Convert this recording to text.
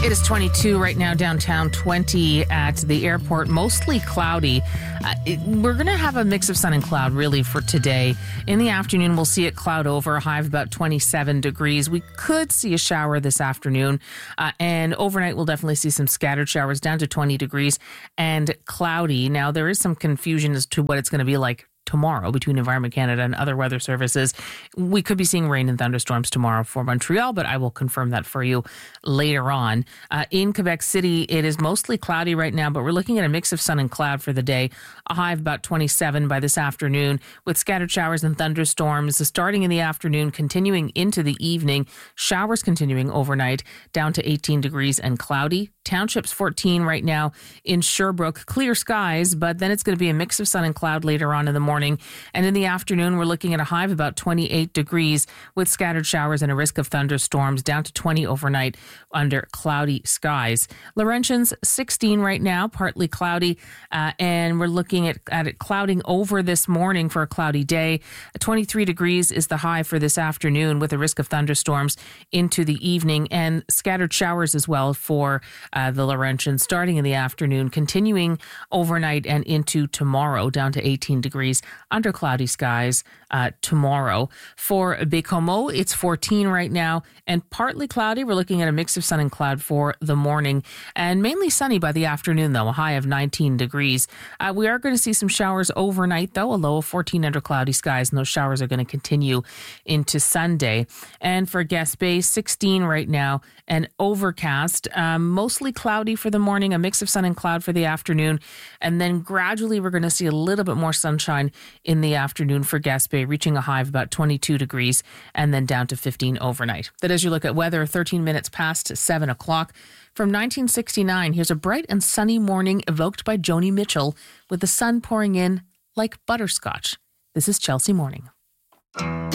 It is 22 right now downtown, 20 at the airport, mostly cloudy. We're going to have a mix of sun and cloud really for today. In the afternoon, we'll see it cloud over, a high of about 27 degrees. We could see a shower this afternoon. And overnight, we'll definitely see some scattered showers down to 20 degrees and cloudy. Now, there is some confusion as to what it's going to be like tomorrow between Environment Canada and other weather services. We could be seeing rain and thunderstorms tomorrow for Montreal, but I will confirm that for you later on. In Quebec City, it is mostly cloudy right now, but we're looking at a mix of sun and cloud for the day. A high of about 27 by this afternoon with scattered showers and thunderstorms starting in the afternoon, continuing into the evening. Showers continuing overnight down to 18 degrees and cloudy. Townships 14 right now in Sherbrooke. Clear skies, but then it's going to be a mix of sun and cloud later on in the morning. And in the afternoon, we're looking at a high of about 28 degrees with scattered showers and a risk of thunderstorms down to 20 overnight under cloudy skies. Laurentians 16 right now, partly cloudy, and we're looking at it clouding over this morning for a cloudy day. 23 degrees is the high for this afternoon with a risk of thunderstorms into the evening and scattered showers as well for the Laurentians starting in the afternoon, continuing overnight and into tomorrow down to 18 degrees under cloudy skies tomorrow. For Baie-Comeau, it's 14 right now and partly cloudy. We're looking at a mix of sun and cloud for the morning and mainly sunny by the afternoon, though, a high of 19 degrees. We are going to see some showers overnight, though, a low of 14 under cloudy skies, and those showers are going to continue into Sunday. And for Gaspé, 16 right now and overcast, mostly cloudy for the morning, a mix of sun and cloud for the afternoon. And then gradually we're going to see a little bit more sunshine in the afternoon for Gaspé, reaching a high of about 22 degrees and then down to 15 overnight. That as you look at weather, 13 minutes past 7 o'clock. From 1969, here's a bright and sunny morning evoked by Joni Mitchell with the sun pouring in like butterscotch. This is Chelsea Morning.